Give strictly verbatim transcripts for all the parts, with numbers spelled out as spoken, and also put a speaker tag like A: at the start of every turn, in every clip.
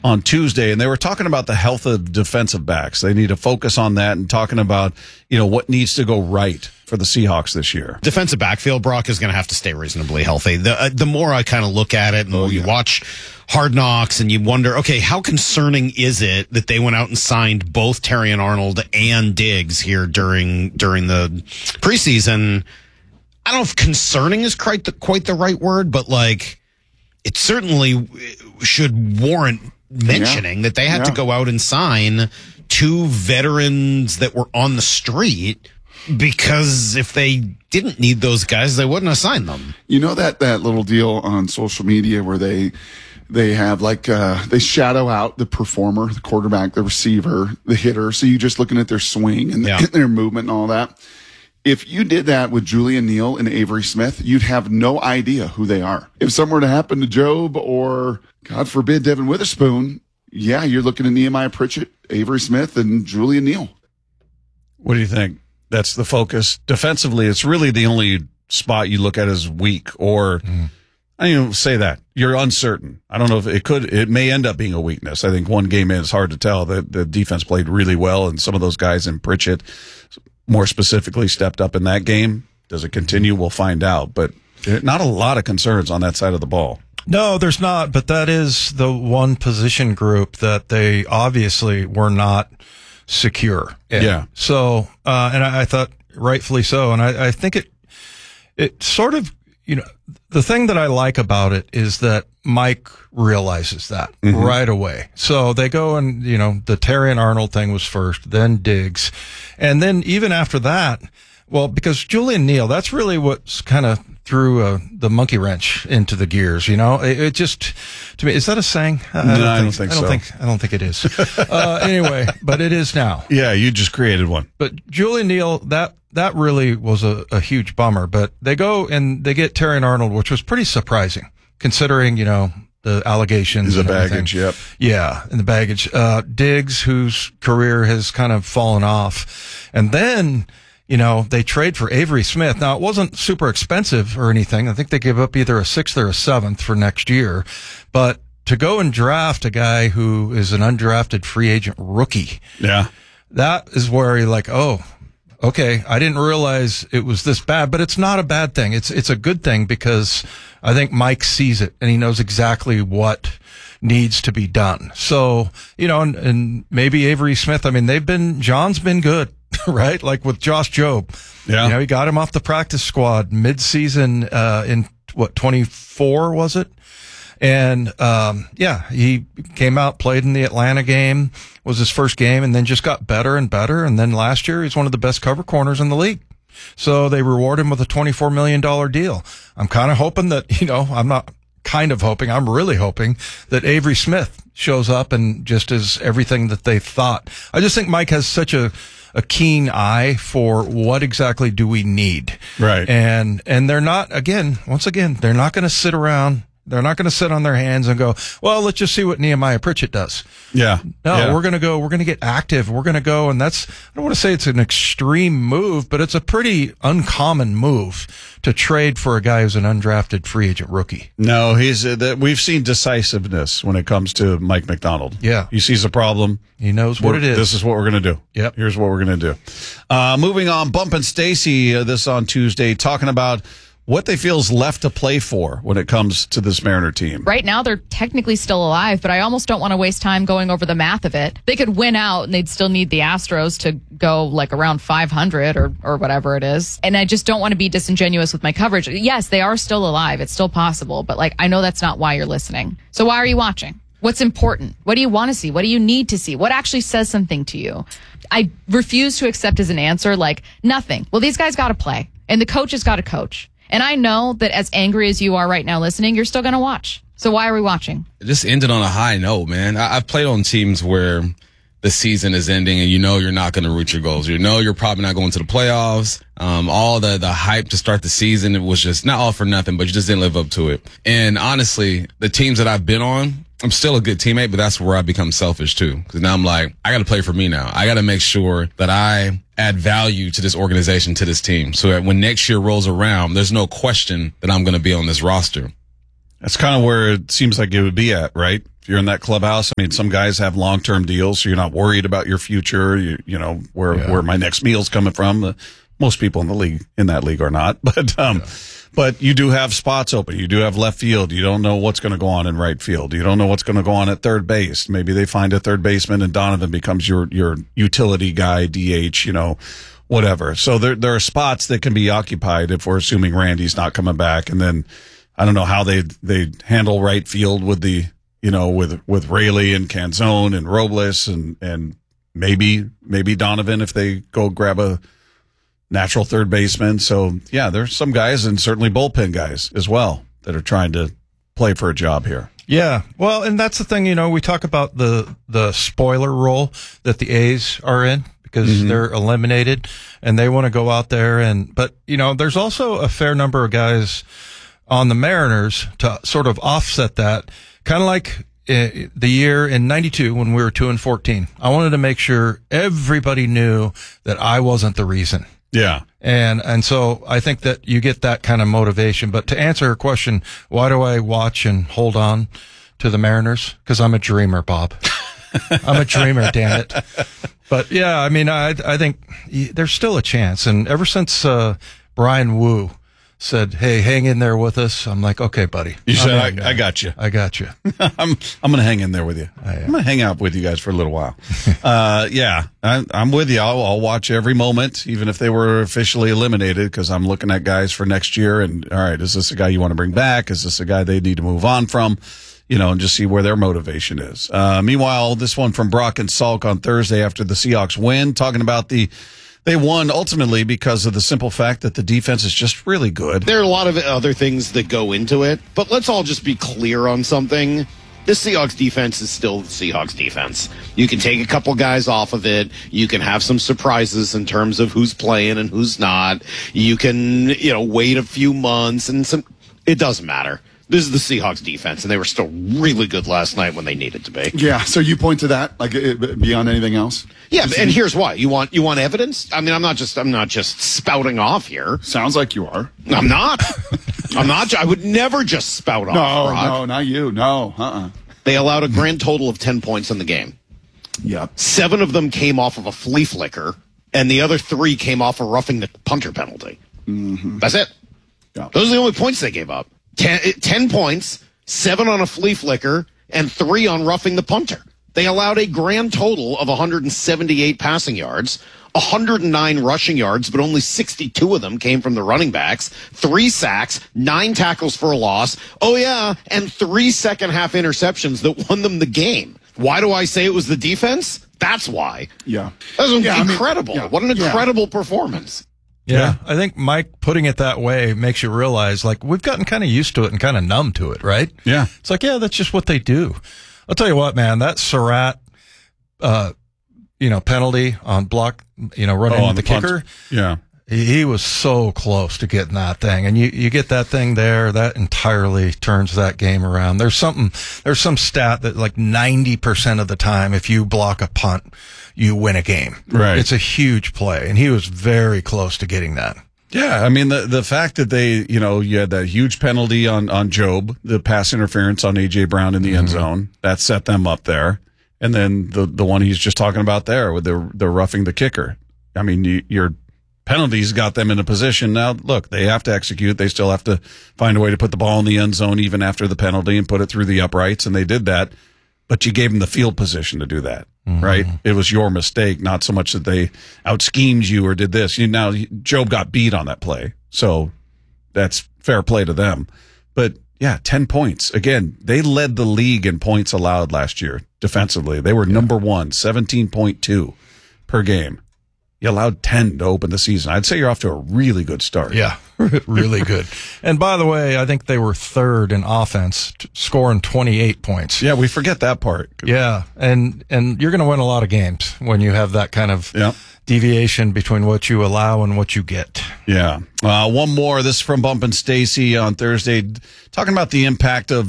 A: on Tuesday, and they were talking about the health of defensive backs. They need to focus on that and talking about, you know, what needs to go right for the Seahawks this year.
B: Defensive backfield, Brock, is going to have to stay reasonably healthy. The uh, the more I kind of look at it and
A: oh,
B: you
A: yeah.
B: watch Hard Knocks and you wonder, okay, how concerning is it that they went out and signed both Terrion Arnold and Diggs here during during the preseason? I don't know if concerning is quite the, quite the right word, but like it certainly should warrant mentioning yeah. that they had yeah. to go out and sign two veterans that were on the street, because if they didn't need those guys, they wouldn't have signed them.
C: You know that, that little deal on social media where they they have like uh, they shadow out the performer, the quarterback, the receiver, the hitter. So you're just looking at their swing and
B: yeah.
C: the, their movement and all that. If you did that with Julian Neal and Avery Smith, you'd have no idea who they are. If something were to happen to Job or, God forbid, Devin Witherspoon, yeah, you're looking at Nehemiah Pritchett, Avery Smith, and Julian Neal.
A: What do you think? That's the focus. Defensively, it's really the only spot you look at as weak, or mm. I don't even say that. You're uncertain. I don't know if it could, it may end up being a weakness. I think one game in, it's hard to tell. The, the defense played really well, and some of those guys in Pritchett more specifically stepped up in that game. Does it continue? We'll find out. But not a lot of concerns on that side of the ball.
D: No, there's not. But that is the one position group that they obviously were not secure in.
A: Yeah.
D: So, uh, and I, I thought rightfully so. And I, I think it, it sort of, you know, the thing that I like about it is that Mike realizes that mm-hmm. right away. So they go and, you know, the Terrion Arnold thing was first, then Diggs. And then even after that, well, because Julian Neal, that's really what's kind of threw uh, the monkey wrench into the gears, you know? It, it just, to me, is that a saying? I,
A: no,
D: I, don't,
A: I
D: think,
A: don't think
D: I don't
A: so.
D: think, I don't think it is. uh, anyway, but it is now.
A: Yeah, you just created one.
D: But Julian Neal, that, that really was a, a huge bummer. But they go and they get Terrion Arnold, which was pretty surprising, considering, you know, the allegations.
A: The
D: and
A: baggage,
D: everything.
A: yep.
D: Yeah, and the baggage. Uh, Diggs, whose career has kind of fallen off. And then, you know, they trade for Avery Smith. Now, it wasn't super expensive or anything. I think they gave up either a sixth or a seventh for next year. But to go and draft a guy who is an undrafted free agent rookie.
A: Yeah.
D: That is where you're like, oh, okay, I didn't realize it was this bad, but it's not a bad thing. It's, it's a good thing because I think Mike sees it and he knows exactly what needs to be done. So, you know, and, and maybe Avery Smith, I mean, they've been, John's been good, right? Like with Josh Jobe.
A: Yeah.
D: You know, he got him off the practice squad mid-season, uh, in what, twenty-four was it? And, um, yeah, he came out, played in the Atlanta game, was his first game, and then just got better and better. And then last year, he's one of the best cover corners in the league. So they reward him with a twenty-four million dollars deal. I'm kind of hoping that, you know, I'm not kind of hoping, I'm really hoping that Avery Smith shows up and just is everything that they thought. I just think Mike has such a, a keen eye for what exactly do we need.
A: Right.
D: And, and they're not, again, once again, they're not going to sit around. They're not going to sit on their hands and go, well, let's just see what Nehemiah Pritchett does.
A: Yeah.
D: No,
A: yeah.
D: we're going to go, we're going to get active. We're going to go. And that's, I don't want to say it's an extreme move, but it's a pretty uncommon move to trade for a guy who's an undrafted free agent rookie.
A: No, he's, uh, that we've seen decisiveness when it comes to Mike McDonald.
D: Yeah.
A: He sees a problem.
D: He knows what it is.
A: This is what we're going to do.
D: Yep.
A: Here's what we're going to do. Uh, moving on, Bump and Stacy, uh, this on Tuesday, talking about what they feel is left to play for when it comes to this Mariner team.
E: Right now, they're technically still alive, but I almost don't want to waste time going over the math of it. They could win out, and they'd still need the Astros to go like around five hundred or, or whatever it is. And I just don't want to be disingenuous with my coverage. Yes, they are still alive. It's still possible. But like, I know that's not why you're listening. So why are you watching? What's important? What do you want to see? What do you need to see? What actually says something to you? I refuse to accept as an answer like nothing. Well, these guys got to play, and the coach has got to coach. And I know that as angry as you are right now listening, you're still going to watch. So why are we watching?
F: It just ended on a high note, man. I- I've played on teams where the season is ending and you know you're not going to reach your goals. You know you're probably not going to the playoffs. Um, all the, the hype to start the season, it was just not all for nothing, but you just didn't live up to it. And honestly, the teams that I've been on, I'm still a good teammate, but that's where I become selfish too. Because now I'm like, I got to play for me now. I got to make sure that I add value to this organization, to this team, so that when next year rolls around, there's no question that I'm going to be on this roster.
A: That's kind of where it seems like it would be at, right? If you're in that clubhouse, I mean, some guys have long-term deals, so you're not worried about your future. You, you know, where,
D: Yeah.
A: where my next meal's coming from. Uh, most people in the league, in that league are not, but, um, yeah. but you do have spots open. You do have left field. You don't know what's going to go on in right field. You don't know what's going to go on at third base. Maybe they find a third baseman and Donovan becomes your, your utility guy, D H, you know, whatever. So there, there are spots that can be occupied if we're assuming Randy's not coming back. And then I don't know how they, they handle right field with the, you know, with, with Rayleigh and Canzone and Robles and, and maybe, maybe Donovan if they go grab a natural third baseman. So yeah, there's some guys and certainly bullpen guys as well that are trying to play for a job here.
D: Yeah. Well, and that's the thing, you know, we talk about the, the spoiler role that the A's are in because mm-hmm. they're eliminated and they want to go out there and, but you know, there's also a fair number of guys on the Mariners to sort of offset that. Kind of like uh, the year in ninety-two when we were two and fourteen. I wanted to make sure everybody knew that I wasn't the reason.
A: Yeah.
D: And, and so I think that you get that kind of motivation. But to answer her question, why do I watch and hold on to the Mariners? Because I'm a dreamer, Bob. I'm a dreamer, damn it. But yeah, I mean, I, I think there's still a chance. And ever since, uh, Brian Wu said, "Hey, hang in there with us," I'm like, "Okay, buddy."
A: You said,
D: I,
A: I, I got you.
D: I got you.
A: I'm I'm going to hang in there with you.
D: I, uh,
A: I'm going to hang out with you guys for a little while. uh, yeah, I, I'm with you. I'll, I'll watch every moment, even if they were officially eliminated, because I'm looking at guys for next year. And all right, is this a guy you want to bring back? Is this a guy they need to move on from? You know, and just see where their motivation is. Uh, meanwhile, this one from Brock and Salk on Thursday after the Seahawks win, talking about the. They won ultimately because of the simple fact that the defense is just really good.
B: There are a lot of other things that go into it, but let's all just be clear on something. The Seahawks defense is still the Seahawks defense. You can take a couple guys off of it. You can have some surprises in terms of who's playing and who's not. You can, you know, wait a few months and some, it doesn't matter. This is the Seahawks defense, and they were still really good last night when they needed to be.
C: Yeah, so you point to that, like it, beyond anything else?
B: Yeah, and here's why. You want you want evidence? I mean, I'm not just I'm not just spouting off here.
C: Sounds like you are.
B: I'm not. I'm not. I would never just spout off.
C: No,
B: Brock.
C: no, not you. No, uh-uh.
B: They allowed a grand total of ten points in the game.
C: Yep.
B: Seven of them came off of a flea flicker, and the other three came off of roughing the punter penalty.
C: Mm-hmm.
B: That's it.
C: Yeah.
B: Those are the only points they gave up. Ten, ten points, seven on a flea flicker, and three on roughing the punter. They allowed a grand total of one hundred seventy-eight passing yards, one hundred nine rushing yards, but only sixty-two of them came from the running backs, three sacks, nine tackles for a loss. Oh, yeah, and three second half interceptions that won them the game. Why do I say it was the defense? That's why.
C: Yeah.
B: That was
C: yeah,
B: incredible.
C: I mean, yeah,
B: what an incredible
C: yeah.
B: performance.
D: Yeah,
A: Yeah.
D: I think Mike putting it that way makes you realize, like, we've gotten kind of used to it and kind of numb to it, right?
A: Yeah.
D: It's like, yeah, that's just what they do. I'll tell you what, man, that Surratt, uh, you know, penalty on block, you know, running
A: Oh, on
D: the,
A: the punt.
D: kicker.
A: Yeah.
D: He, he was so close to getting that thing. And you, you get that thing there, that entirely turns that game around. There's something, there's some stat that like ninety percent of the time, if you block a punt, you win a game.
A: Right.
D: It's a huge play. And he was very close to getting that.
A: Yeah, I mean, the the fact that they, you know, you had that huge penalty on, on Job, the pass interference on A J. Brown in the mm-hmm. end zone, that set them up there. And then the the one he's just talking about there with the the roughing the kicker. I mean, you, your penalties got them in a position. Now, look, they have to execute. They still have to find a way to put the ball in the end zone even after the penalty and put it through the uprights, and they did that. But you gave them the field position to do that, mm-hmm. right? It was your mistake, not so much that they out-schemed you or did this. You, now, Job got beat on that play, so that's fair play to them. But, yeah, ten points. Again, they led the league in points allowed last year defensively. They were yeah. number one, seventeen point two per game. You allowed ten to open the season. I'd say you're off to a really good start.
D: Yeah, really good. And by the way, I think they were third in offense, t- scoring twenty-eight points.
A: Yeah, we forget that part.
D: Yeah, and and you're going to win a lot of games when you have that kind of
A: yeah.
D: deviation between what you allow and what you get.
A: Yeah. Uh, one more. This is from Bump and Stacy on Thursday, talking about the impact of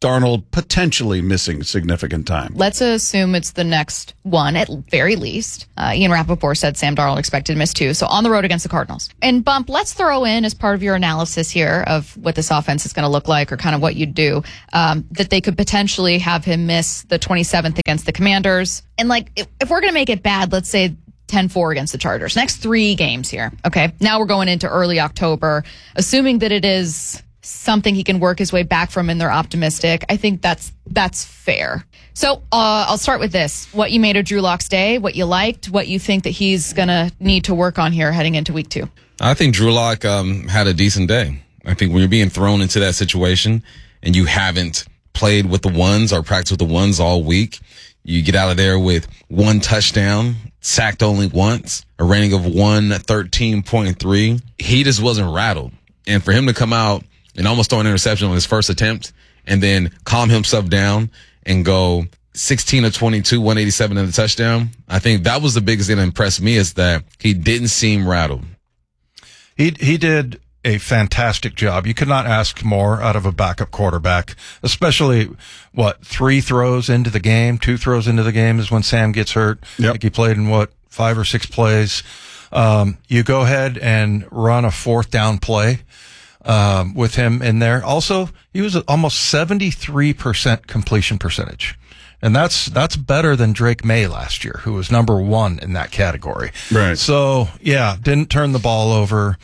A: Darnold potentially missing significant time.
E: Let's assume it's the next one at very least. Uh, Ian Rappaport said Sam Darnold expected to miss two, so on the road against the Cardinals. And Bump, let's throw in as part of your analysis here of what this offense is going to look like or kind of what you'd do, um, that they could potentially have him miss the twenty-seventh against the Commanders. And like, if, if we're going to make it bad, let's say ten four against the Chargers. Next three games here. Okay, now we're going into early October, assuming that it is something he can work his way back from and they're optimistic. I think that's that's fair. So uh, I'll start with this. What you made of Drew Lock's day, what you liked, what you think that he's going to need to work on here heading into week two.
F: I think Drew Lock um, had a decent day. I think when you're being thrown into that situation and you haven't played with the ones or practiced with the ones all week, you get out of there with one touchdown, sacked only once, a rating of one thirteen point three. He just wasn't rattled. And for him to come out and almost throw an interception on his first attempt and then calm himself down and go sixteen of twenty-two, one eighty-seven in the touchdown, I think that was the biggest thing that impressed me is that he didn't seem rattled.
D: He he did a fantastic job. You could not ask more out of a backup quarterback, especially, what, three throws into the game, two throws into the game is when Sam gets hurt.
A: Yep.
D: I think he played in, what, five or six plays. Um, you go ahead and run a fourth down play um, with him in there. Also, he was at almost seventy-three percent completion percentage. And that's, that's better than Drake May last year, who was number one in that category.
A: Right.
D: So, yeah, didn't turn the ball over.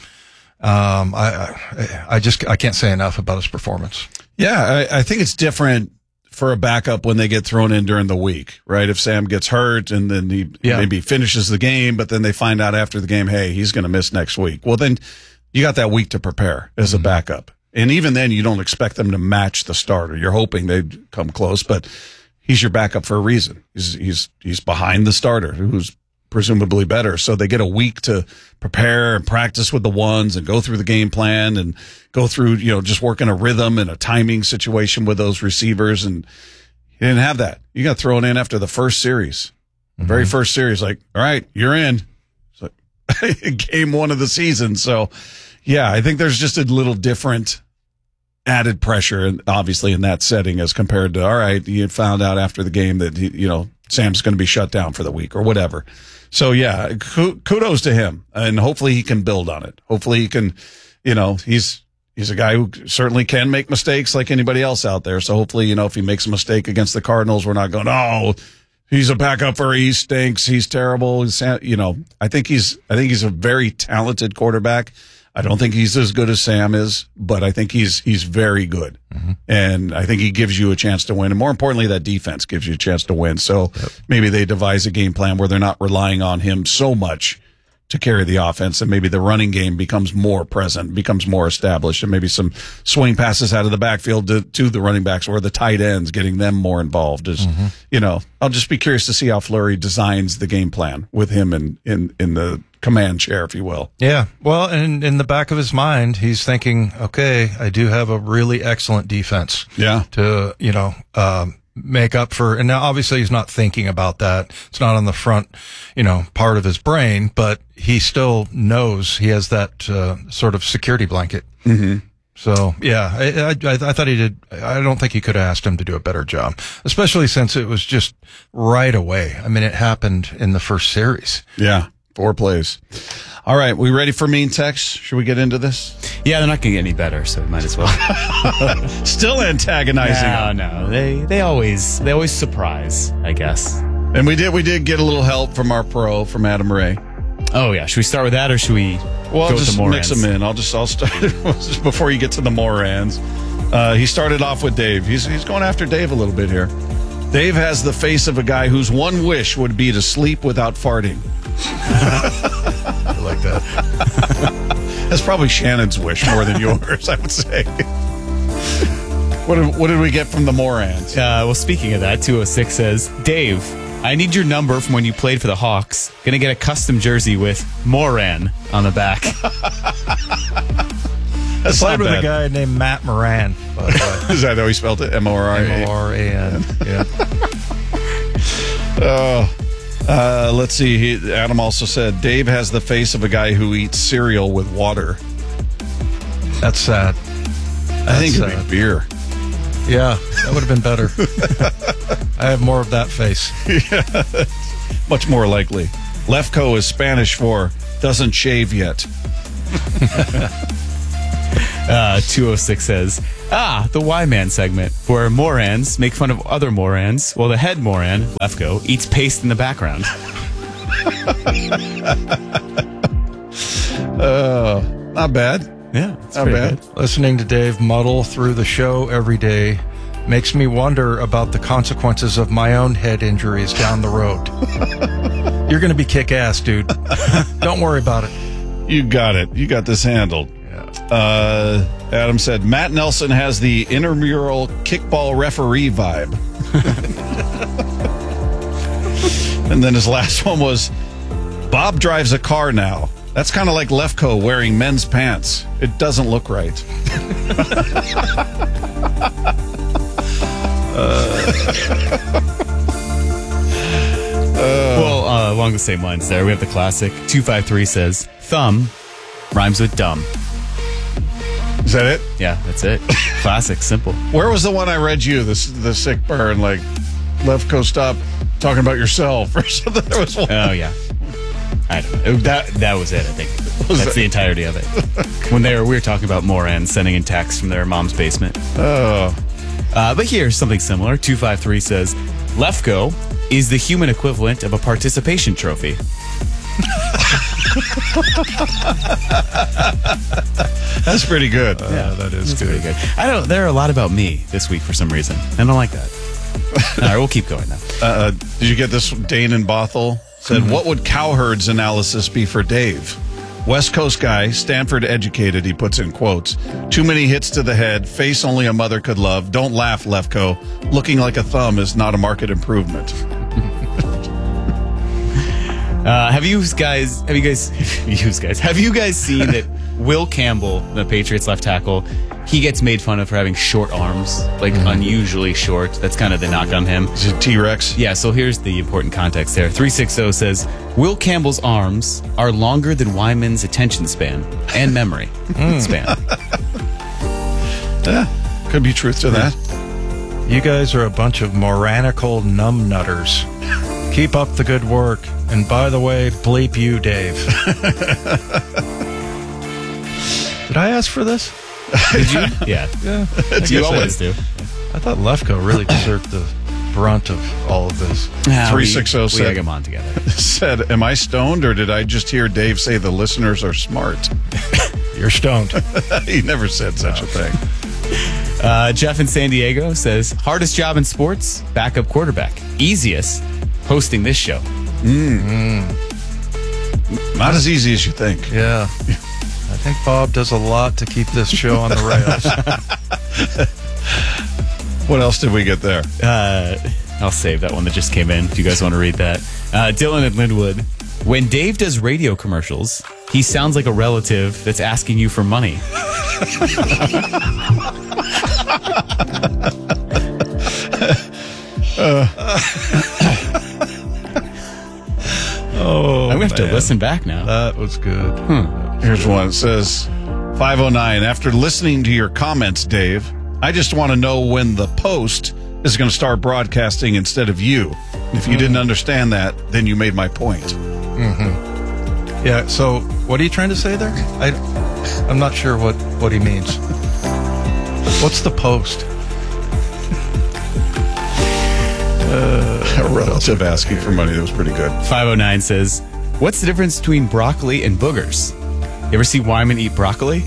D: Um, I, I, I just, I can't say enough about his performance.
A: Yeah, I, I think it's different for a backup when they get thrown in during the week, right? If Sam gets hurt and then he
D: Yeah.
A: maybe finishes the game, but then they find out after the game, hey, he's going to miss next week. Well, then you got that week to prepare as a backup. And even then, you don't expect them to match the starter. You're hoping they'd come close, but he's your backup for a reason. He's, he's, he's behind the starter, who's presumably better. So they get a week to prepare and practice with the ones and go through the game plan and go through, you know, just working a rhythm and a timing situation with those receivers. And you didn't have that. You got thrown in after the first series, the very first series, like, all right, you're in. So game one of the season. So yeah, I think there's just a little different added pressure, and obviously in that setting as compared to, all right, you found out after the game that, he, you know, Sam's going to be shut down for the week or whatever. So yeah, kudos to him, and hopefully he can build on it. Hopefully he can, you know, he's, he's a guy who certainly can make mistakes like anybody else out there. So hopefully, you know, if he makes a mistake against the Cardinals, we're not going, oh, he's a backup for, he stinks, he's terrible. You know, I think he's, I think he's a very talented quarterback. I don't think he's as good as Sam is, but I think he's he's very good. Mm-hmm. And I think he gives you a chance to win. And more importantly, that defense gives you a chance to win. So yep. maybe they devise a game plan where they're not relying on him so much to carry the offense, and maybe the running game becomes more present, becomes more established, and maybe some swing passes out of the backfield to, to the running backs or the tight ends, getting them more involved. Is mm-hmm. you know, I'll just be curious to see how Fleury designs the game plan with him in in, in the command chair, if you will.
D: Yeah. Well, and in the back of his mind, he's thinking, okay, I do have a really excellent defense.
A: Yeah.
D: To, you know, um, make up for, and now obviously he's not thinking about that. It's not on the front, you know, part of his brain, but he still knows he has that uh, sort of security blanket.
A: Mm-hmm.
D: So yeah, I, I, I thought he did. I don't think he could have asked him to do a better job, especially since it was just right away. I mean, it happened in the first series.
A: Yeah. Four plays. All right, we ready for mean text? Should we get into this?
G: Yeah, they're not going to get any better, so we might as well.
A: Still antagonizing.
G: No, no, they they always they always surprise, I guess.
A: And we did we did get a little help from our pro, from Adam Ray.
G: Oh yeah, should we start with that, or should we?
A: Well,
G: go
A: I'll just
G: with the
A: mix them in. I'll just I'll start just before you get to the Morans. Uh, he started off with Dave. He's he's going after Dave a little bit here. Dave has the face of a guy whose one wish would be to sleep without farting.
D: I like that.
A: That's probably Shannon's wish more than yours, I would say. What did, what did we get from the Morans?
G: Uh, well, speaking of that, two oh six says, Dave, I need your number from when you played for the Hawks. Gonna get a custom jersey with Moran on the back.
A: That's
D: I played
A: not
D: with
A: bad.
D: a guy named Matt Moran. By the way.
A: Is that how he spelled it? M O R A.
D: M O R A N. Yeah.
A: Oh. Uh, let's see. He, Adam also said, Dave has the face of a guy who eats cereal with water.
D: That's sad.
A: I think it'd
D: sad.
A: be beer.
D: Yeah, that would have been better. I have more of that face.
A: Yeah, much more likely. Lefko is Spanish for doesn't shave yet.
G: Uh, two oh six says, ah, the Y-Man segment, where Morans make fun of other Morans, while the head Moran, Lefko, eats paste in the background.
A: uh, not bad.
G: Yeah, it's
A: Not
G: pretty
A: bad.
G: good.
D: Listening to Dave muddle through the show every day makes me wonder about the consequences of my own head injuries down the road. You're going to be kick-ass, dude. Don't worry about it.
A: You got it. You got this handled. Uh, Adam said, Matt Nelson has the intramural kickball referee vibe. And then his last one was, Bob drives a car now. That's kind of like Lefko wearing men's pants. It doesn't look right.
G: Well, uh, along the same lines there, we have the classic. two five three says, thumb rhymes with dumb.
A: Is that it?
G: Yeah, that's it. Classic, simple.
A: Where was the one I read you, the, the sick burn, like, Lefko, stop talking about yourself or something? There was one.
G: Oh, yeah. I don't know. That, that was it, I think. That's the entirety of it. When they were, we were talking about Morans sending in texts from their mom's basement.
A: Oh.
G: Uh, but here's something similar. two five three says, Lefko is the human equivalent of a participation trophy.
A: That's pretty good.
G: Yeah,
D: that is
G: that's
D: good.
G: pretty good. I don't. There are a lot about me this week for some reason. I don't like that. All right, we'll keep going now.
A: Uh, did you get this? Dane in Bothell said,
G: Mm-hmm.
A: what would Cowherd's analysis be for Dave? West Coast guy, Stanford educated, he puts in quotes. Too many hits to the head, face only a mother could love. Don't laugh, Lefko. Looking like a thumb is not a market improvement.
G: Uh, have you guys? Have you guys? You guys? Have you guys seen that Will Campbell, the Patriots left tackle, he gets made fun of for having short arms, like unusually short. That's kind of the knock on him.
A: Is it T-Rex?
G: Yeah. So here's the important context there. three sixty says Will Campbell's arms are longer than Wyman's attention span and memory span.
A: Yeah, could be truth to that.
D: You guys are a bunch of moranical numbnutters. Keep up the good work. And by the way, bleep you, Dave. Did I ask for this?
G: Did you? Yeah.
D: Yeah.
G: You always do.
D: I thought Lefko really deserved the brunt of all of this.
A: three sixty
G: We
A: said-
G: egg them on together.
A: Said, am I stoned or did I just hear Dave say the listeners are smart?
D: You're stoned.
A: He never said such a thing.
G: Uh, Jeff in San Diego says, hardest job in sports, backup quarterback. Easiest, hosting this show.
A: Not as easy as you think.
D: Yeah. I think Bob does a lot to keep this show on the rails.
A: What else did we get there?
G: Uh, I'll save that one that just came in if you guys want to read that. Uh, Dylan at Linwood. When Dave does radio commercials, he sounds like a relative that's asking you for money.
D: Oh,
G: I'm going to have to
D: man.
G: listen back now.
D: That was good.
A: Here's one. It says, five oh nine, after listening to your comments, Dave, I just want to know when the Post is going to start broadcasting instead of you. If you didn't understand that, then you made my point.
D: Yeah, so what are you trying to say there? I, I'm not sure what, what he means. What's the Post?
A: A relative asking for money. That was pretty good.
G: five oh nine says, what's the difference between broccoli and boogers? You ever see Wyman eat broccoli?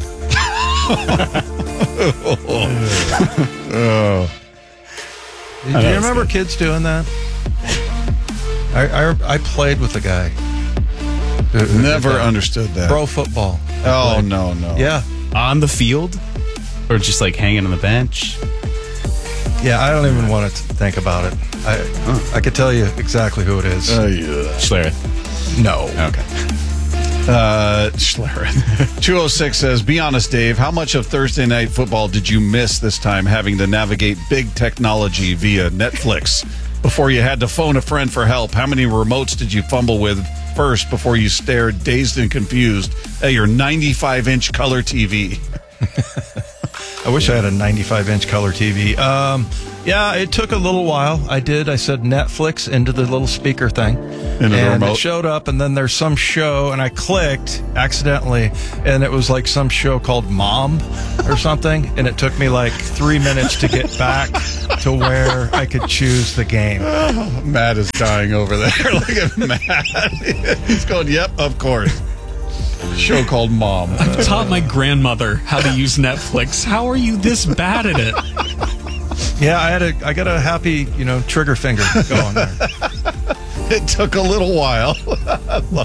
D: Do you remember kids doing that? I, I, I played with a guy. who- who did
A: Never
D: that.
A: understood that.
D: Pro football.
A: Oh, no, no.
D: Yeah.
G: On the field? Or just like hanging on the bench?
D: Yeah, I don't even want to think about it. I I could tell you exactly who it is.
A: Uh, yeah.
G: Schlereth.
D: no.
G: Okay.
A: Uh, Schlereth. two oh six says, be honest, Dave, how much of Thursday Night Football did you miss this time having to navigate big technology via Netflix? Before you had to phone a friend for help, how many remotes did you fumble with first before you stared dazed and confused at your ninety-five inch color T V?
D: I wish I had a ninety-five inch color T V. Um, yeah, it took a little while. I did. I said Netflix into the little speaker thing.
A: Into the
D: and
A: remote.
D: it showed up, and then there's some show, and I clicked accidentally, and it was like some show called Mom or something, and it took me like three minutes to get back to where I could choose the game.
A: Oh, Matt is dying over there. Look at Matt. He's going, yep, of course. Show called Mom.
H: I've taught my grandmother how to use Netflix. How are you this bad at it?
D: Yeah, I had a, I got a happy, you know, trigger finger going there.
A: It took a little while. I love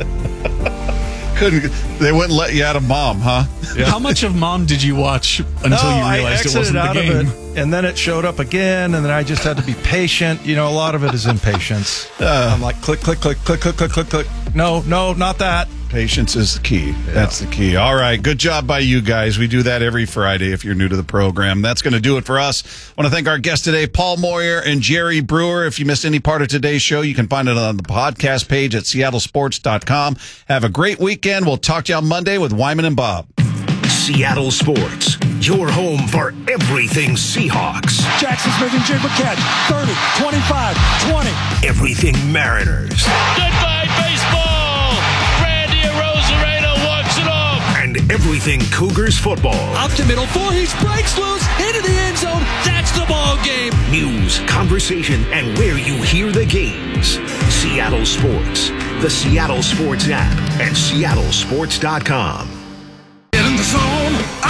A: it. Couldn't, they wouldn't let you out of Mom, huh?
D: Yeah.
H: How much of Mom did you watch until
D: no,
H: you
D: I
H: realized it
D: exited
H: wasn't
D: out
H: the game?
D: of it, and then it showed up again, and then I just had to be patient. You know, a lot of it is impatience.
A: Uh,
D: I'm like, click, click, click, click, click, click, click, click. No, no, not that.
A: Patience is the key. That's the key. All right. Good job by you guys. We do that every Friday if you're new to the program. That's going to do it for us. I want to thank our guests today, Paul Moyer and Jerry Brewer. If you missed any part of today's show, you can find it on the podcast page at seattle sports dot com. Have a great weekend. We'll talk to you on Monday with Wyman and Bob.
I: Seattle Sports, your home for everything Seahawks.
J: Jackson Smith and Jigba catch. thirty, twenty-five, twenty.
I: Everything Mariners.
K: Goodbye, baseball. Randy Arozarena walks it off.
I: And everything Cougars football.
J: Up to middle four, he breaks loose into the end zone. That's the ball game.
I: News, conversation, and where you hear the games. Seattle Sports, the Seattle Sports app, and seattle sports dot com.
J: Get in the zone,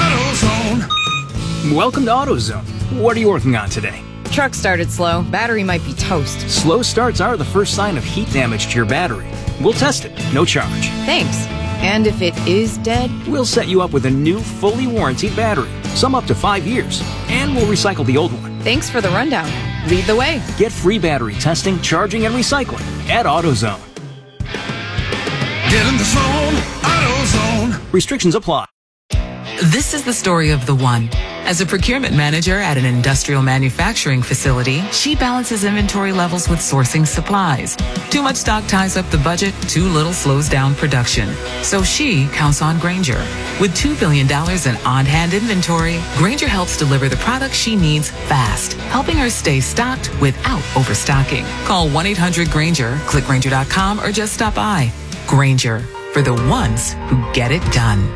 J: AutoZone.
L: Welcome to AutoZone. What are you working on today?
M: Truck started slow. Battery might be toast.
L: Slow starts are the first sign of heat damage to your battery. We'll test it, no charge.
M: Thanks. And if it is dead?
L: We'll set you up with a new, fully warranted battery, some up to five years, and we'll recycle the old one.
M: Thanks for the rundown. Lead the way.
L: Get free battery testing, charging, and recycling at AutoZone.
J: Get in the zone, AutoZone.
L: Restrictions apply.
N: This is the story of the one. As a procurement manager at an industrial manufacturing facility, she balances inventory levels with sourcing supplies. Too much stock ties up the budget, too little slows down production. So she counts on Grainger. With two billion dollars in on-hand inventory, Grainger helps deliver the products she needs fast, helping her stay stocked without overstocking. Call one eight hundred Grainger, click Grainger dot com, or just stop by. Grainger, for the ones who get it done.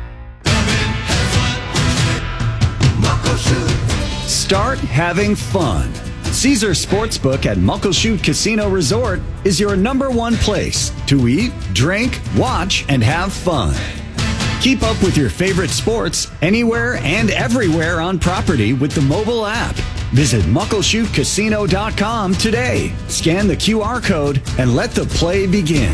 O: Start having fun. Caesar Sportsbook at Muckleshoot Casino Resort is your number one place to eat, drink, watch, and have fun. Keep up with your favorite sports anywhere and everywhere on property with the mobile app. Visit muckleshoot casino dot com today. Scan the Q R code and let the play begin.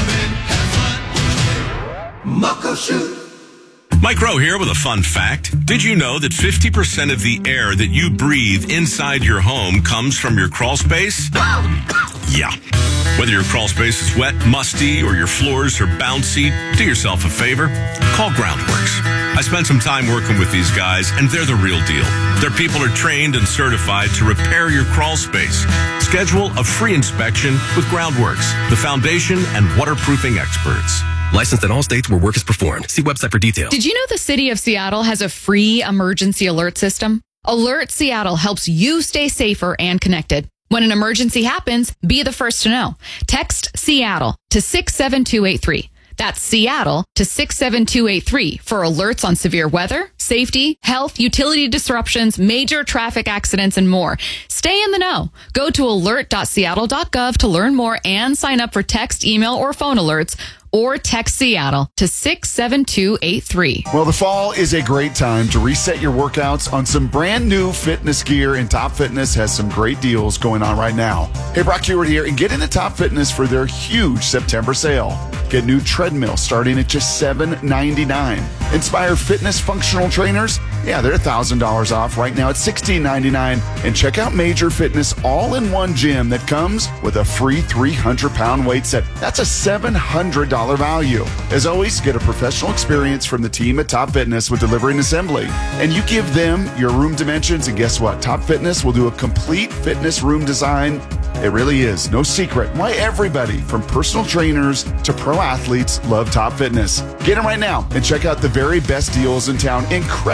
P: Muckleshoot. Mike Rowe here with a fun fact. Did you know that fifty percent of the air that you breathe inside your home comes from your crawl space? Yeah. Whether your crawl space is wet, musty, or your floors are bouncy, do yourself a favor. Call Groundworks. I spent some time working with these guys, and they're the real deal. Their people are trained and certified to repair your crawl space. Schedule a free inspection with Groundworks, the foundation and waterproofing experts.
Q: Licensed in all states where work is performed. See website for details.
E: Did you know the city of Seattle has a free emergency alert system? Alert Seattle helps you stay safer and connected. When an emergency happens, be the first to know. Text Seattle to six seven two eight three. That's Seattle to six seven two eight three for alerts on severe weather, safety, health, utility disruptions, major traffic accidents, and more. Stay in the know. Go to alert dot seattle dot gov to learn more and sign up for text, email, or phone alerts, or text Seattle to six seven two eight three.
C: Well, the fall is a great time to reset your workouts on some brand new fitness gear, and Top Fitness has some great deals going on right now. Hey, Brock Hewitt here, and get into Top Fitness for their huge September sale. Get new treadmill starting at just seven ninety-nine. Inspire Fitness functional trainers, yeah, they're one thousand dollars off right now at sixteen ninety-nine. And check out Major Fitness all-in-one gym that comes with a free three hundred pound weight set. That's a seven hundred dollars value. As always, get a professional experience from the team at Top Fitness with delivery and assembly. And you give them your room dimensions, and guess what? Top Fitness will do a complete fitness room design. It really is no secret why everybody from personal trainers to pro athletes love Top Fitness. Get them right now and check out the very best deals in town. Incredible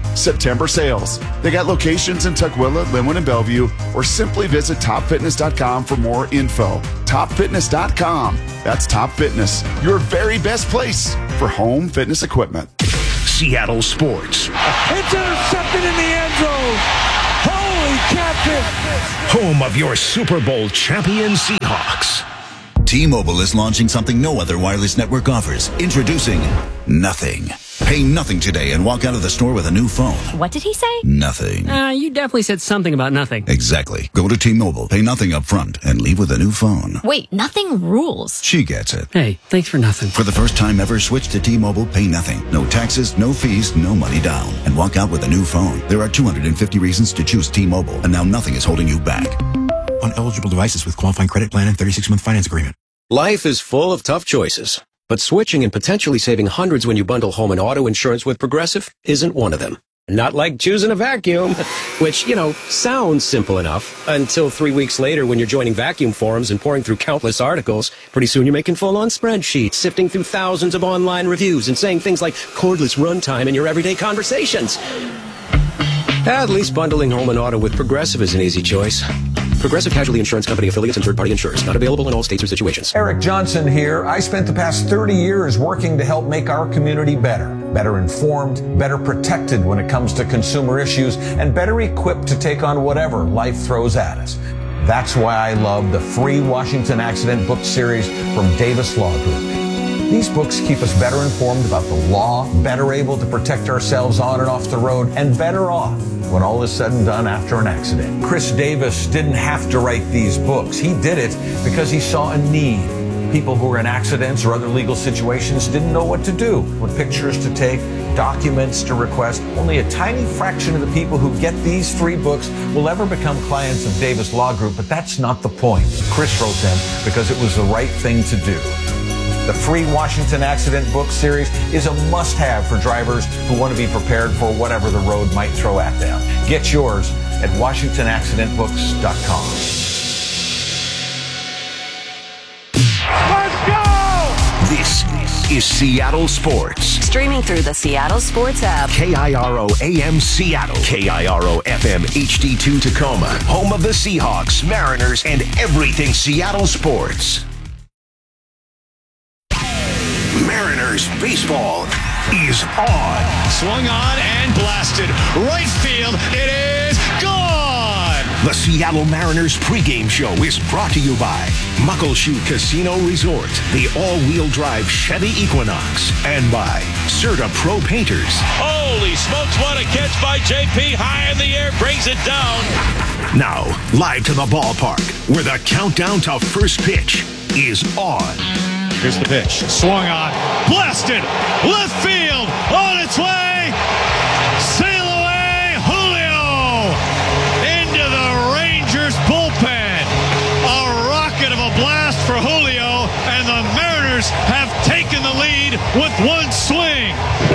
C: September sales. They got locations in Tukwila, Linwood, and Bellevue, or simply visit top fitness dot com for more info. top fitness dot com. That's Top Fitness, your very best place for home fitness equipment.
I: Seattle Sports.
J: It's intercepted in the end zone. Holy catfish.
I: Home of your Super Bowl champion Seahawks.
R: T-Mobile is launching something no other wireless network offers. Introducing Nothing. Pay nothing today and walk out of the store with a new phone.
S: What did he say?
R: Nothing.
S: Uh, you definitely said something about nothing.
R: Exactly. Go to T-Mobile, pay nothing up front, and leave with a new phone.
S: Wait, nothing rules.
R: She gets it.
S: Hey, thanks for nothing.
R: For the first time ever, switch to T-Mobile, pay nothing. No taxes, no fees, no money down. And walk out with a new phone. There are two hundred fifty reasons to choose T-Mobile, and now nothing is holding you back.
T: On eligible devices with qualifying credit plan and thirty-six month finance agreement.
U: Life is full of tough choices, but switching and potentially saving hundreds when you bundle home and auto insurance with Progressive isn't one of them. Not like choosing a vacuum, which, you know, sounds simple enough until three weeks later when you're joining vacuum forums and pouring through countless articles. Pretty soon you're making full-on spreadsheets, sifting through thousands of online reviews and saying things like cordless runtime in your everyday conversations. At least bundling home and auto with Progressive is an easy choice. Progressive Casualty Insurance Company affiliates and third-party insurers. Not available in all states or situations.
V: Eric Johnson here. I spent the past thirty years working to help make our community better. Better informed, better protected when it comes to consumer issues, and better equipped to take on whatever life throws at us. That's why I love the free Washington Accident book series from Davis Law Group. These books keep us better informed about the law, better able to protect ourselves on and off the road, and better off when all is said and done after an accident. Chris Davis didn't have to write these books. He did it because he saw a need. People who were in accidents or other legal situations didn't know what to do, what pictures to take, documents to request. Only a tiny fraction of the people who get these free books will ever become clients of Davis Law Group, but that's not the point. Chris wrote them because it was the right thing to do. The free Washington Accident book series is a must-have for drivers who want to be prepared for whatever the road might throw at them. Get yours at washington accident books dot com.
I: Let's go! This is Seattle Sports.
W: Streaming through the Seattle Sports app.
I: K I R O A M Seattle. K I R O F M H D two Tacoma. Home of the Seahawks, Mariners, and everything Seattle sports. Mariners baseball is on.
X: Swung on and blasted. Right field. It is gone.
I: The Seattle Mariners pregame show is brought to you by Muckleshoot Casino Resort, the all-wheel drive Chevy Equinox, and by Serta Pro Painters.
K: Holy smokes, what a catch by J P. High in the air, brings it down.
I: Now, live to the ballpark, where the countdown to first pitch is on.
X: Here's the pitch. Swung on. Blasted. Left field. On its way. Sail away. Julio. Into the Rangers bullpen. A rocket of a blast for Julio. And the Mariners have taken the lead with one swing.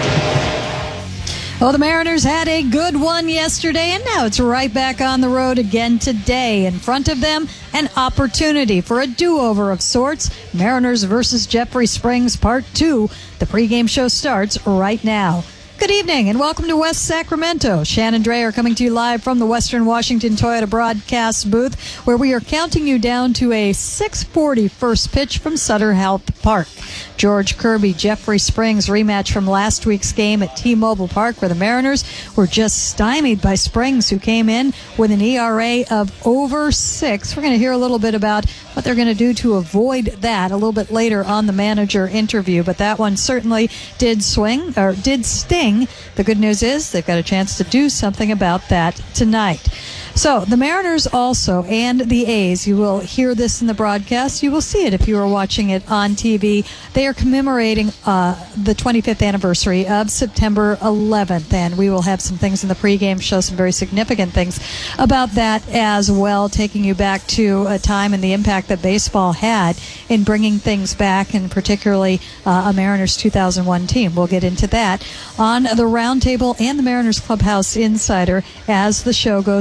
Y: Well, the Mariners had a good one yesterday, and now it's right back on the road again today. In front of them, an opportunity for a do-over of sorts. Mariners versus Jeffrey Springs, Part two. The pregame show starts right now. Good evening and welcome to West Sacramento. Shannon Dreyer coming to you live from the Western Washington Toyota broadcast booth, where we are counting you down to a six forty first pitch from Sutter Health Park. George Kirby, Jeffrey Springs rematch from last week's game at T-Mobile Park, where the Mariners were just stymied by Springs, who came in with an E R A of over six. We're going to hear a little bit about what they're going to do to avoid that a little bit later on the manager interview, but that one certainly did swing, or did sting. The good news is they've got a chance to do something about that tonight. So the Mariners also, and the A's, you will hear this in the broadcast. You will see it if you are watching it on T V. They are commemorating uh, the twenty-fifth anniversary of September eleventh, and we will have some things in the pregame show, some very significant things about that as well, taking you back to a time and the impact that baseball had in bringing things back, and particularly uh, a Mariners two thousand one team. We'll get into that on the Roundtable and the Mariners Clubhouse Insider as the show goes on.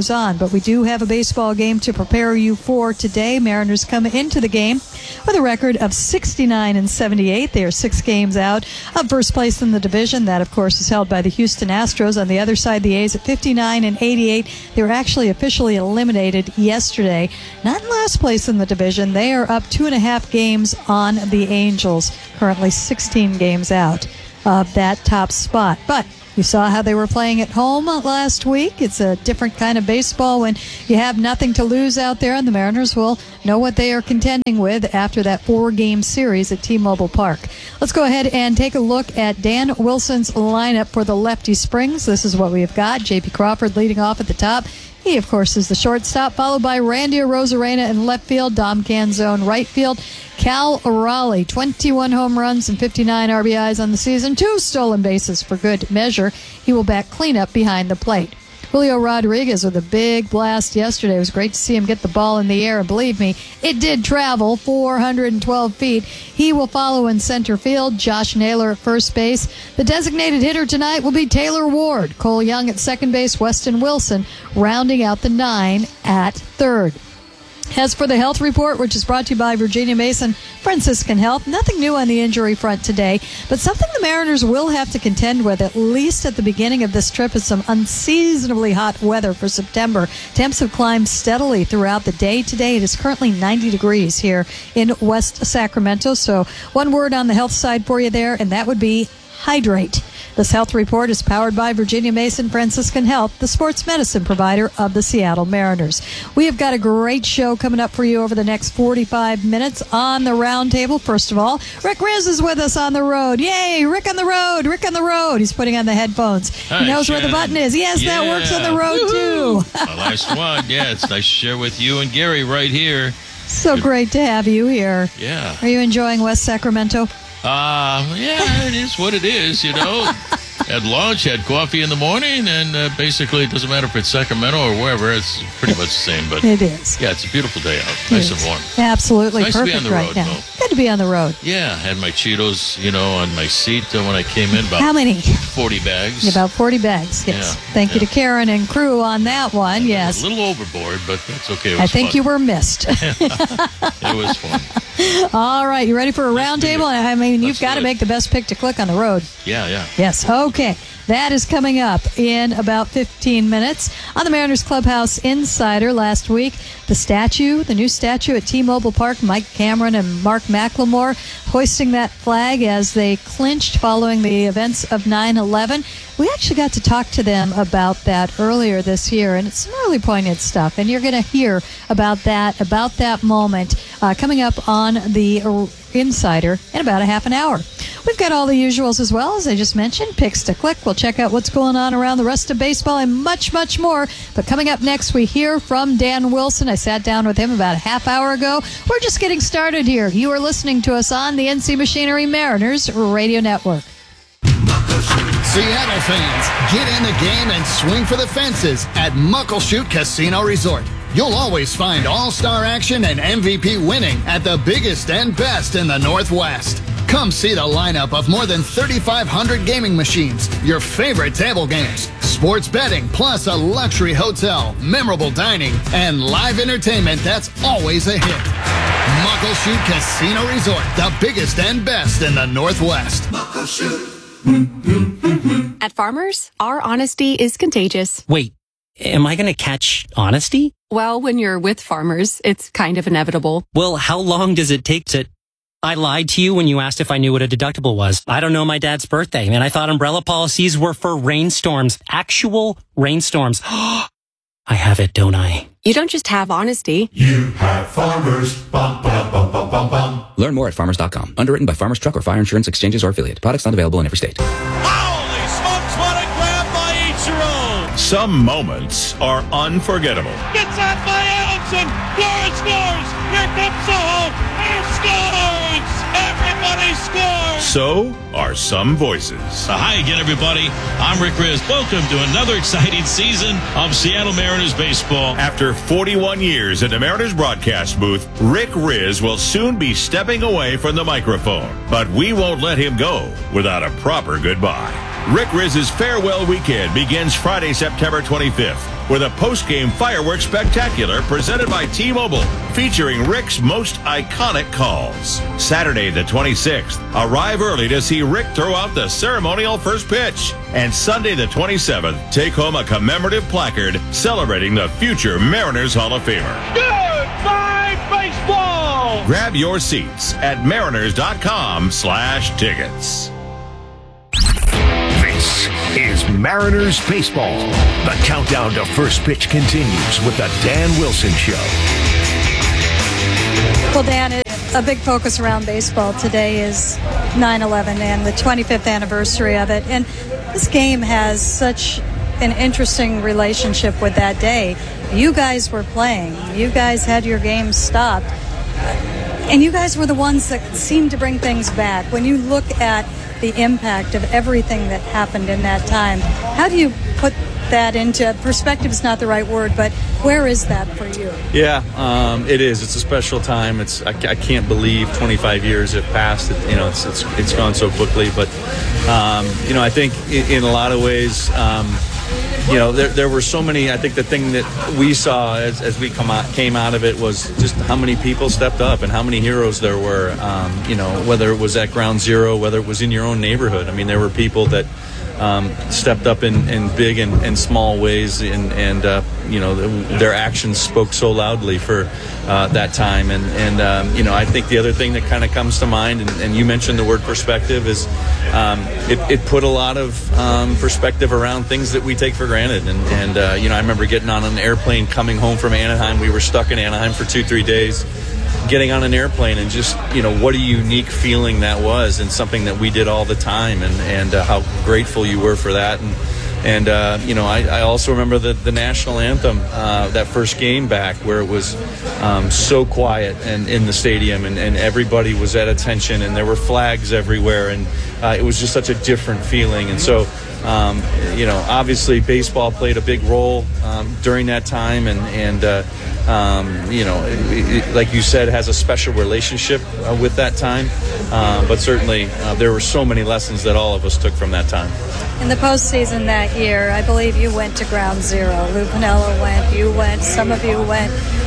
Y: but we do have a baseball game to prepare you for today. Mariners come into the game with a record of sixty-nine and seventy-eight. They are six games out of first place in the division. That, of course, is held by the Houston Astros. On the other side, the A's at fifty-nine and eighty-eight. They were actually officially eliminated yesterday. Not in last place in the division. They are up two and a half games on the Angels, currently sixteen games out of that top spot. But you saw how they were playing at home last week. It's a different kind of baseball when you have nothing to lose out there, and the Mariners will know what they are contending with after that four-game series at T-Mobile Park. Let's go ahead and take a look at Dan Wilson's lineup for the Lefty Springs. This is what we have got. J P. Crawford leading off at the top. He, of course, is the shortstop, followed by Randy Arozarena in left field, Dom Canzone right field, Cal Raleigh, twenty-one home runs and fifty-nine R B Is on the season, two stolen bases for good measure. He will bat cleanup behind the plate. Julio Rodriguez with a big blast yesterday. It was great to see him get the ball in the air, and believe me, it did travel four hundred twelve feet. He will follow in center field. Josh Naylor at first base. The designated hitter tonight will be Taylor Ward. Cole Young at second base. Weston Wilson rounding out the nine at third. As for the health report, which is brought to you by Virginia Mason Franciscan Health, nothing new on the injury front today, but something the Mariners will have to contend with, at least at the beginning of this trip, is some unseasonably hot weather for September. Temps have climbed steadily throughout the day today. It is currently ninety degrees here in West Sacramento. So one word on the health side for you there, and that would be hydrate. This health report is powered by Virginia Mason Franciscan Health, the sports medicine provider of the Seattle Mariners. We have got a great show coming up for you over the next forty-five minutes on the roundtable. First of all, Rick Riz is with us on the road. Yay, Rick on the road, Rick on the road. He's putting on the headphones.
B: Hi,
Y: he knows
B: Shannon.
Y: where the button is. Yes,
B: yeah.
Y: that works on the road,
B: Woo-hoo.
Y: too.
B: The last one, yeah, it's nice to share with you and Gary right here.
Y: So
B: Good.
Y: great to have you here.
B: Yeah.
Y: Are you enjoying West Sacramento?
B: Uh, yeah, it is what it is, you know. Had lunch, had coffee in the morning, and uh, basically it doesn't matter if it's Sacramento or wherever, it's pretty much the same. But
Y: it is.
B: Yeah, it's a beautiful day out.
Y: It
B: nice
Y: is.
B: and warm.
Y: Absolutely
B: It's nice
Y: perfect
B: to be on the
Y: right
B: road,
Y: now.
B: though.
Y: Good to be on the road.
B: Yeah, had my Cheetos, you know, on my seat uh, when I came in. About
Y: How many?
B: forty bags.
Y: About forty bags, yes.
B: Yeah,
Y: Thank you
B: yeah.
Y: to Karen and crew on that one, yes.
B: A little overboard, but that's okay. It
Y: I
B: was
Y: think
B: fun.
Y: you were missed.
B: It was fun.
Y: All right, you ready for a roundtable? I mean, you've got to make the best pick to click on the road.
B: Yeah, yeah.
Y: Yes, okay. That is coming up in about fifteen minutes. On the Mariners Clubhouse Insider last week, the statue, the new statue at T-Mobile Park, Mike Cameron and Mark McLemore hoisting that flag as they clinched following the events of nine eleven. We actually got to talk to them about that earlier this year, and it's some really poignant stuff, and you're going to hear about that, about that moment uh, coming up on the Insider in about a half an hour. We've got all the usuals as well, as I just mentioned, picks to click. We'll check out what's going on around the rest of baseball and much, much more. But coming up next, we hear from Dan Wilson. I sat down with him about a half hour ago. We're just getting started here. You are listening to us on the N C Machinery Mariners Radio Network.
D: Seattle fans, get in the game and swing for the fences at Muckleshoot Casino Resort. You'll always find all-star action and M V P winning at the biggest and best in the Northwest. Come see the lineup of more than thirty-five hundred gaming machines, your favorite table games, sports betting, plus a luxury hotel, memorable dining, and live entertainment that's always a hit. Muckleshoot Casino Resort, the biggest and best in the Northwest. Muckleshoot.
F: At Farmers, our honesty is contagious.
S: Wait, am I going to catch honesty?
F: Well, when you're with Farmers, it's kind of inevitable.
S: Well, how long does it take to... I lied to you when you asked if I knew what a deductible was. I don't know my dad's birthday, and I thought umbrella policies were for rainstorms. Actual rainstorms. I have it, don't I?
F: You don't just have honesty.
G: You have Farmers. Bum, bum, bum, bum, bum, bum.
Q: Learn more at farmers dot com. Underwritten by Farmers Truck or Fire Insurance Exchanges or Affiliate. Products not available in every state.
J: Holy smokes, what a grab by Ichiro!
H: Some moments are unforgettable.
J: Gets out by Allenson. Flores scores. Here comes Soho. He scores. Everybody scores.
H: So are some voices.
X: Uh, hi again, everybody. I'm Rick Riz. Welcome to another exciting season of Seattle Mariners baseball.
H: After forty-one years in the Mariners broadcast booth, Rick Riz will soon be stepping away from the microphone. But we won't let him go without a proper goodbye. Rick Riz's farewell weekend begins Friday, September twenty-fifth with a post-game fireworks spectacular presented by T-Mobile, featuring Rick's most iconic calls. Saturday the twenty-sixth, arrive early to see Rick throw out the ceremonial first pitch. And Sunday the twenty-seventh, take home a commemorative placard celebrating the future Mariners Hall of Famer.
J: Goodbye, baseball!
H: Grab your seats at mariners.com slash tickets.
I: This is Mariners Baseball. The countdown to first pitch continues with the Dan Wilson Show.
Y: Well, Dan, a big focus around baseball today is nine eleven and the twenty-fifth anniversary of it. And this game has such an interesting relationship with that day. You guys were playing. You guys had your game stopped. And you guys were the ones that seemed to bring things back. When you look at the impact of everything that happened in that time, how do you put that into perspective? Is not the right word, but where is that for you?
A: Yeah, um, it is. It's a special time. It's I, I can't believe twenty-five years have passed. It, you know, it's it's it's gone so quickly. But um, you know, I think in, in a lot of ways, um, you know, there there were so many. I think the thing that we saw as, as we come out came out of it was just how many people stepped up and how many heroes there were. Um, you know, whether it was at Ground Zero, whether it was in your own neighborhood. I mean, there were people that Um, stepped up in, in big and, and small ways, and, and uh, you know, the, their actions spoke so loudly for uh, that time. And, and um, you know, I think the other thing that kind of comes to mind, and, and you mentioned the word perspective, is um, it, it put a lot of um, perspective around things that we take for granted. And, and uh, you know, I remember getting on an airplane coming home from Anaheim. We were stuck in Anaheim for two, three days. Getting on an airplane and just, you know, what a unique feeling that was, and something that we did all the time, and, and uh, how grateful you were for that. And, and uh, you know, I, I also remember the, the national anthem, uh, that first game back, where it was um, so quiet and in the stadium, and, and everybody was at attention, and there were flags everywhere, and uh, it was just such a different feeling. And so, um, you know, obviously baseball played a big role um, during that time, and, and uh, Um, you know, it, it, like you said, has a special relationship uh, with that time. Uh, but certainly, uh, there were so many lessons that all of us took from that time.
Y: In the postseason that year, I believe you went to Ground Zero. Lou Piniella went, you went, some of you went.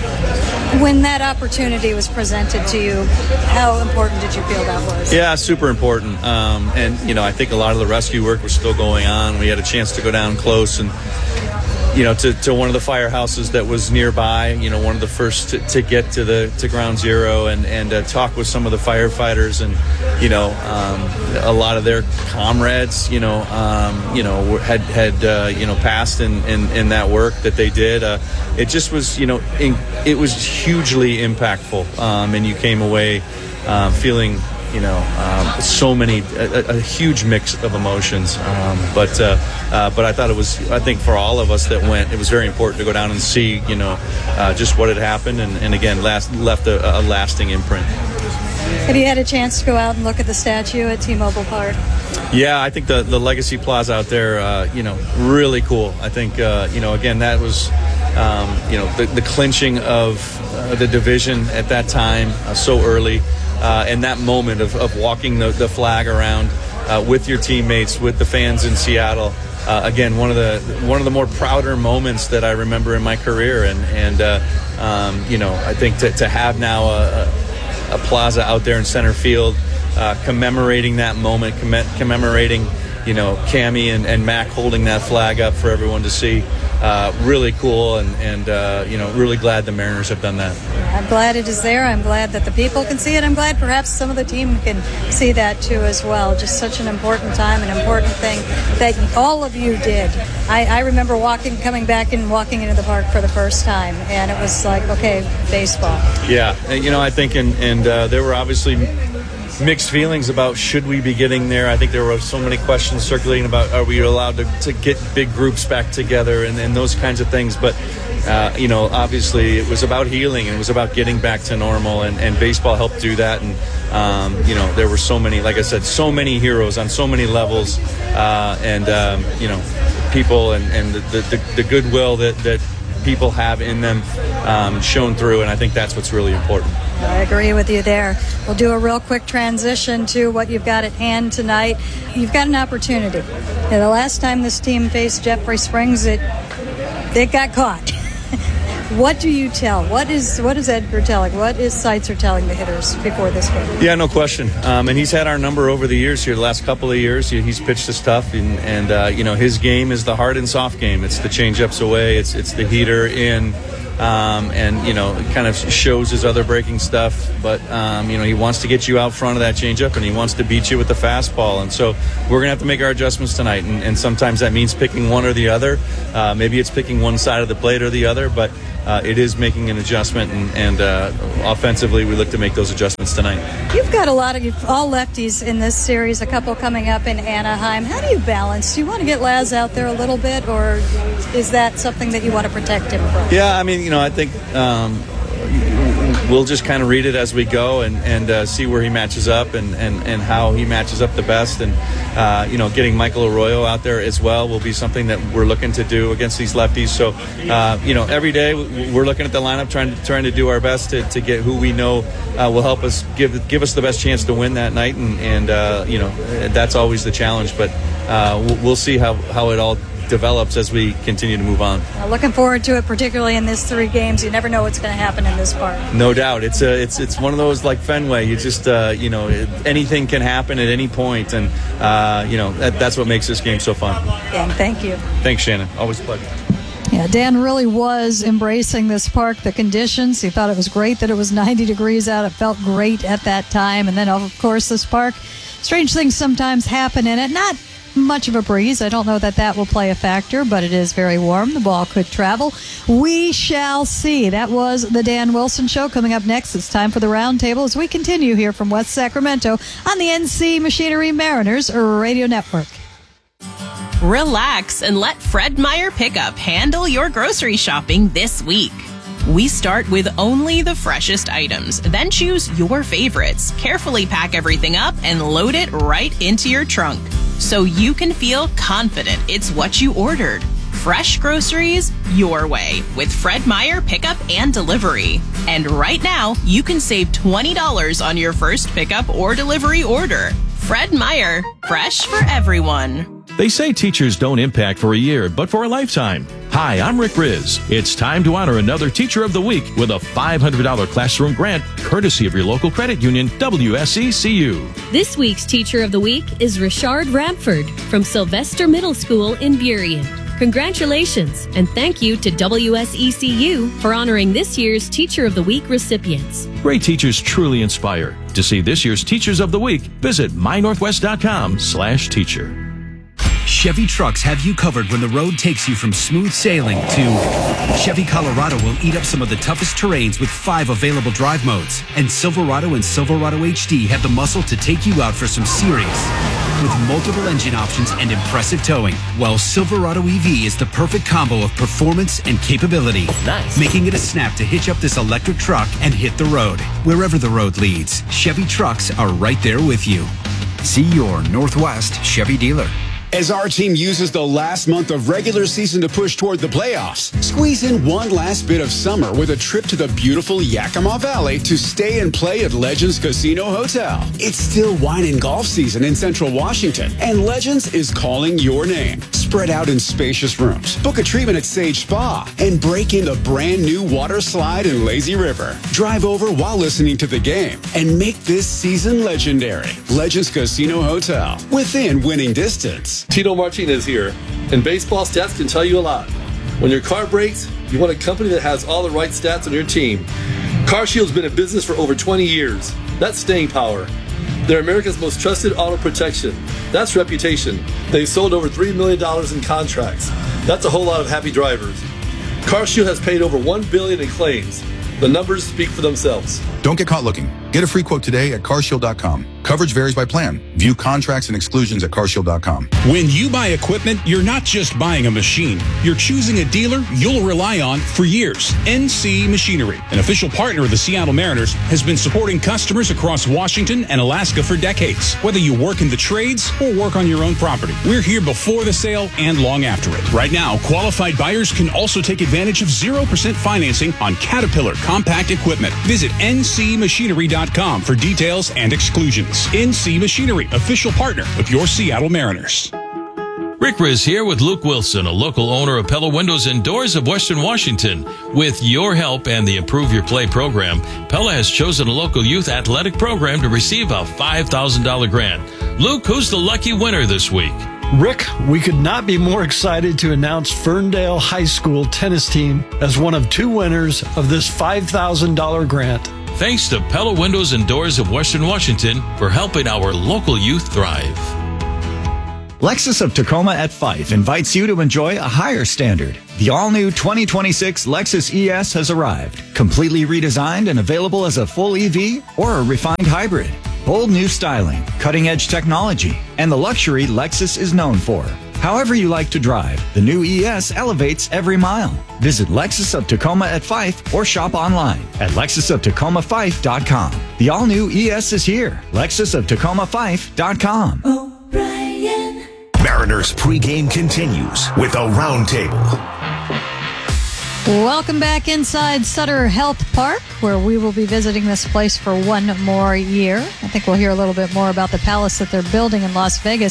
Y: When that opportunity was presented to you, how important did you feel that was?
A: Yeah, super important. Um, and, you know, I think a lot of the rescue work was still going on. We had a chance to go down close and, you know, to, to one of the firehouses that was nearby, you know, one of the first to, to get to the to Ground Zero, and, and uh, talk with some of the firefighters, and, you know, um, a lot of their comrades, you know, um, you know, had, had uh, you know, passed in, in, in that work that they did. Uh, it just was, you know, in, it was hugely impactful, um, and you came away uh, feeling, you know, um, so many, a, a huge mix of emotions. Um, but uh, uh, but I thought it was, I think for all of us that went, it was very important to go down and see, you know, uh, just what had happened, and, and again, last, left a, a lasting imprint.
Y: Have you had a chance to go out and look at the statue at T-Mobile Park?
A: Yeah, I think the, the Legacy Plaza out there, uh, you know, really cool. I think, uh, you know, again, that was, um, you know, the, the clinching of uh, the division at that time, uh, so early. Uh, and that moment of, of walking the, the flag around uh, with your teammates, with the fans in Seattle, uh, again, one of the one of the more prouder moments that I remember in my career. And and uh, um, you know, I think to, to have now a, a plaza out there in center field, uh, commemorating that moment, comm- commemorating, you know, Cammie and, and Mac holding that flag up for everyone to see. Uh, really cool, and, and uh, you know, really glad the Mariners have done that.
Y: I'm glad it is there. I'm glad that the people can see it. I'm glad perhaps some of the team can see that too as well. Just such an important time, an important thing that all of you did. I, I remember walking, coming back and walking into the park for the first time, and it was like, okay, baseball.
A: Yeah, and, you know, I think, and, and uh, there were obviously mixed feelings about should we be getting there. I think there were so many questions circulating about are we allowed to, to get big groups back together, and, and those kinds of things. But, uh, you know, obviously it was about healing, and it was about getting back to normal, and, and baseball helped do that. And, um, you know, there were so many, like I said, so many heroes on so many levels, uh, and, um, you know, people and, and the, the, the goodwill that, that people have in them um, shown through, and I think that's what's really important.
Y: I agree with you there. We'll do a real quick transition to what you've got at hand tonight. You've got an opportunity. Now, the last time this team faced Jeffrey Springs, it it got caught. What do you tell? What is what is Edgar telling? What is Seitzer telling the hitters before this game?
A: Yeah, no question. Um, and he's had our number over the years here, the last couple of years. He, he's pitched us tough, and, and uh, you know, his game is the hard and soft game. It's the change-ups away. It's it's the heater in. Um, and, you know, it kind of shows his other breaking stuff. But, um, you know, he wants to get you out front of that changeup, and he wants to beat you with the fastball. And so we're going to have to make our adjustments tonight. And, and sometimes that means picking one or the other. Uh, maybe it's picking one side of the plate or the other. But uh, it is making an adjustment. And, and uh, offensively, we look to make those adjustments tonight. You've
Y: got a lot of all lefties in this series, a couple coming up in Anaheim. How do you balance? Do you want to get Laz out there a little bit, or is that something that you want to protect him from?
A: Yeah, I mean, you know, I think um, we'll just kind of read it as we go and, and uh, see where he matches up and, and, and how he matches up the best. And, uh, you know, getting Michael Arroyo out there as well will be something that we're looking to do against these lefties. So, uh, you know, every day we're looking at the lineup, trying to, trying to do our best to, to get who we know uh, will help us, give give us the best chance to win that night. And, and uh, you know, that's always the challenge. But uh, we'll see how, how it all develops as we continue to move on.
Y: Uh, looking forward to it, particularly in these three games. You never know what's going to happen in this park.
A: No doubt. It's a, it's it's one of those like Fenway. You just uh, you know anything can happen at any point, and uh, you know that, that's what makes this game so fun.
Y: Gang, thank you.
A: Thanks, Shannon. Always a pleasure.
Y: Yeah, Dan really was embracing this park, the conditions. He thought it was great that it was ninety degrees out. It felt great at that time. And then, of course, this park, strange things sometimes happen in it. Not much of a breeze. I don't know that that will play a factor, but it is very warm. The ball could travel. We shall see. That was the Dan Wilson Show. Coming up next, it's time for the Roundtable as we continue here from West Sacramento on the N C Machinery Mariners Radio Network.
L: Relax and let Fred Meyer Pickup handle your grocery shopping this week. We start with only the freshest items, then choose your favorites. Carefully pack everything up and load it right into your trunk, so you can feel confident it's what you ordered. Fresh groceries your way with Fred Meyer Pickup and Delivery. And right now, you can save twenty dollars on your first pickup or delivery order. Fred Meyer, fresh for everyone.
H: They say teachers don't impact for a year, but for a lifetime. Hi, I'm Rick Riz. It's time to honor another Teacher of the Week with a five hundred dollars classroom grant, courtesy of your local credit union, W S E C U.
M: This week's Teacher of the Week is Richard Ramford from Sylvester Middle School in Burien. Congratulations, and thank you to W S E C U for honoring this year's Teacher of the Week recipients.
H: Great teachers truly inspire. To see this year's Teachers of the Week, visit my northwest dot com slash teacher.
T: Chevy trucks have you covered when the road takes you from smooth sailing to Chevy Colorado will eat up some of the toughest terrains with five available drive modes. And Silverado and Silverado H D have the muscle to take you out for some serious with multiple engine options and impressive towing. While Silverado E V is the perfect combo of performance and capability. Nice. Making it a snap to hitch up this electric truck and hit the road. Wherever the road leads, Chevy trucks are right there with you. See your Northwest Chevy dealer.
N: As our team uses the last month of regular season to push toward the playoffs, squeeze in one last bit of summer with a trip to the beautiful Yakima Valley to stay and play at Legends Casino Hotel. It's still wine and golf season in Central Washington, and Legends is calling your name. Spread out in spacious rooms, book a treatment at Sage Spa, and break in the brand new water slide in Lazy River. Drive over while listening to the game and make this season legendary. Legends Casino Hotel, within winning distance.
O: Tito Martinez here, and baseball stats can tell you a lot. When your car breaks, you want a company that has all the right stats on your team. CarShield's been in business for over twenty years. That's staying power. They're America's most trusted auto protection. That's reputation. They've sold over three million dollars in contracts. That's a whole lot of happy drivers. CarShield has paid over one billion dollars in claims. The numbers speak for themselves.
T: Don't get caught looking.
C: Get a free quote today at car shield dot com. Coverage varies by plan. View contracts and exclusions at car shield dot com.
N: When you buy equipment, you're not just buying a machine. You're choosing a dealer you'll rely on for years. N C Machinery, an official partner of the Seattle Mariners, has been supporting customers across Washington and Alaska for decades. Whether you work in the trades or work on your own property, we're here before the sale and long after it. Right now, qualified buyers can also take advantage of zero percent financing on Caterpillar compact equipment. Visit N C machinery dot com for details and exclusions. N C Machinery, official partner of your Seattle Mariners.
B: Rick Riz here with Luke Wilson, a local owner of Pella Windows and Doors of Western Washington. With your help and the Improve Your Play program, Pella has chosen a local youth athletic program to receive a five thousand dollars grant. Luke, who's the lucky winner this week?
E: Rick, we could not be more excited to announce Ferndale High School tennis team as one of two winners of this five thousand dollars grant.
B: Thanks to Pella Windows and Doors of Western Washington for helping our local youth thrive.
P: Lexus of Tacoma at Fife invites you to enjoy a higher standard. The all-new twenty twenty-six Lexus E S has arrived, completely redesigned and available as a full E V or a refined hybrid. Bold new styling, cutting-edge technology, and the luxury Lexus is known for. However you like to drive, the new E S elevates every mile. Visit Lexus of Tacoma at Fife or shop online at lexus of tacoma fife dot com. The all-new E S is here. lexus of tacoma fife dot com.
I: O'Brien. Mariners pregame continues with a roundtable.
Y: Welcome back inside Sutter Health Park, where we will be visiting this place for one more year. I think we'll hear a little bit more about the palace that they're building in Las Vegas